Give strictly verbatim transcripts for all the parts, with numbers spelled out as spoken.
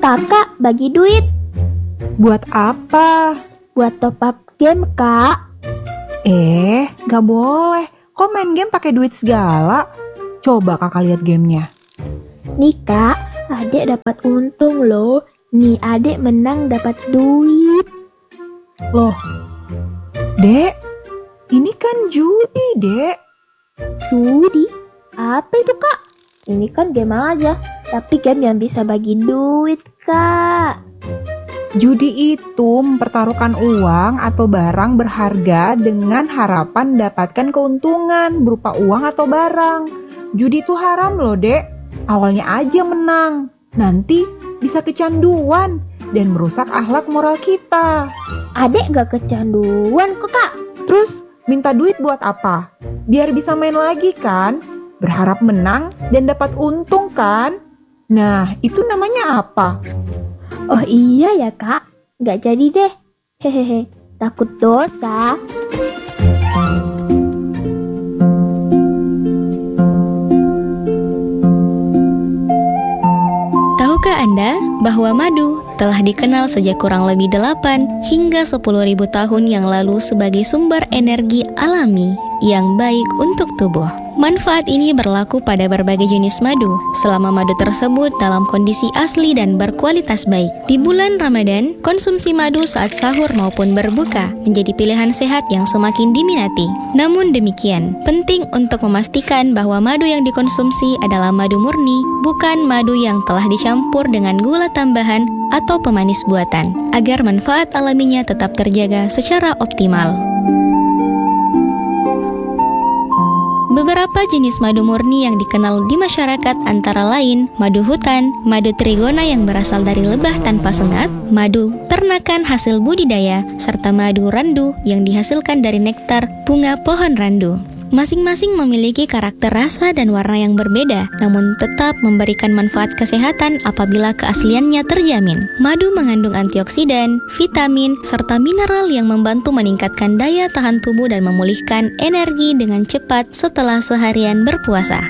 Kakak bagi duit. Buat apa? Buat top up game, Kak. Eh, gak boleh. Kok main game pakai duit segala? Coba kakak lihat gamenya. Nih Kak, adek dapat untung loh. Nih adek menang dapat duit. Loh, Dek, ini kan judi, Dek. Judi? Apa itu Kak? Ini kan game aja, tapi game yang bisa bagi duit Kak. Judi itu mempertaruhkan uang atau barang berharga dengan harapan mendapatkan keuntungan berupa uang atau barang. Judi itu haram loh, Dek. Awalnya aja menang, nanti bisa kecanduan dan merusak akhlak moral kita. Adek gak kecanduan kok Kak. Terus minta duit buat apa? Biar bisa main lagi kan? Berharap menang dan dapat untung kan? Nah, itu namanya apa? Oh iya ya Kak, gak jadi deh. Hehehe, takut dosa. Tahukah Anda bahwa madu telah dikenal sejak kurang lebih delapan hingga sepuluh ribu tahun yang lalu sebagai sumber energi alami yang baik untuk tubuh? Manfaat ini berlaku pada berbagai jenis madu selama madu tersebut dalam kondisi asli dan berkualitas baik. Di bulan Ramadan, konsumsi madu saat sahur maupun berbuka menjadi pilihan sehat yang semakin diminati. Namun demikian, penting untuk memastikan bahwa madu yang dikonsumsi adalah madu murni, bukan madu yang telah dicampur dengan gula tambahan atau pemanis buatan, agar manfaat alaminya tetap terjaga secara optimal. Beberapa jenis madu murni yang dikenal di masyarakat antara lain madu hutan, madu trigona yang berasal dari lebah tanpa sengat, madu ternakan hasil budidaya, serta madu randu yang dihasilkan dari nektar bunga pohon randu. Masing-masing memiliki karakter rasa dan warna yang berbeda, namun tetap memberikan manfaat kesehatan apabila keasliannya terjamin. Madu mengandung antioksidan, vitamin, serta mineral yang membantu meningkatkan daya tahan tubuh dan memulihkan energi dengan cepat setelah seharian berpuasa.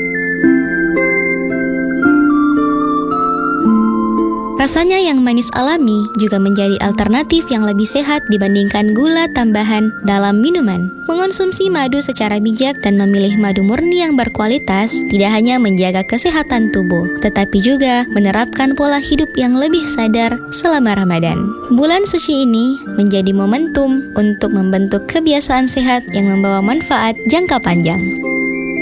Rasanya yang manis alami juga menjadi alternatif yang lebih sehat dibandingkan gula tambahan dalam minuman. Mengonsumsi madu secara bijak dan memilih madu murni yang berkualitas tidak hanya menjaga kesehatan tubuh, tetapi juga menerapkan pola hidup yang lebih sadar selama Ramadan. Bulan suci ini menjadi momentum untuk membentuk kebiasaan sehat yang membawa manfaat jangka panjang.